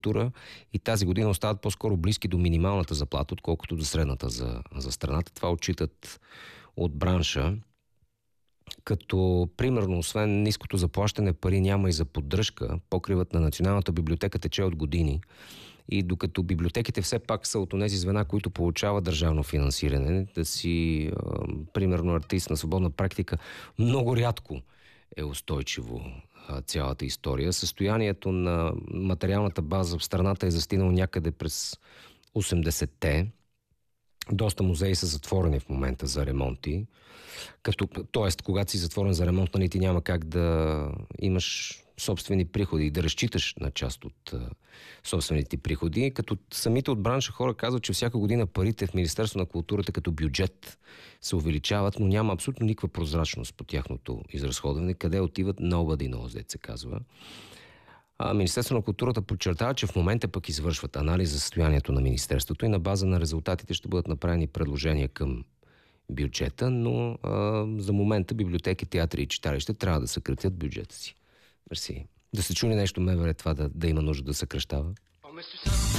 култура и тази година остават по-скоро близки до минималната заплата, отколкото до средната за страната. Това отчитат от бранша. Като, примерно, освен ниското заплащане, пари няма и за поддръжка. Покривът на Националната библиотека тече от години. И докато библиотеките все пак са от онези звена, които получават държавно финансиране, да си, примерно, артист на свободна практика, много рядко е устойчиво цялата история. Състоянието на материалната база в страната е застинало някъде през 80-те. Доста музеи са затворени в момента за ремонти. Тоест, когато си затворен за ремонт, нали, ти няма как да имаш собствени приходи и да разчиташ на част от собствените приходи. Като самите от бранша хора казват, че всяка година парите в Министерство на културата като бюджет се увеличават, но няма абсолютно никаква прозрачност по тяхното изразходване. Къде отиват? Nobody knows, дето се казва. Министерство на културата подчертава, че в момента пък извършват анализ за състоянието на Министерството и на база на резултатите ще бъдат направени предложения към бюджета, но за момента библиотеки, театри и читалища трябва да съкратят бюджета си. Мерси. Да се чули нещо МВР това да има нужда да съкращава?